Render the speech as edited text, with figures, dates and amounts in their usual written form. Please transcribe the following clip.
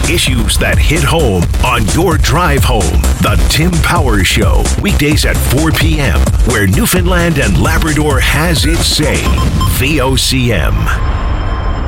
Issues that hit home on your drive home. The Tim Power Show, weekdays at 4 p.m., where Newfoundland and Labrador has its say. VOCM.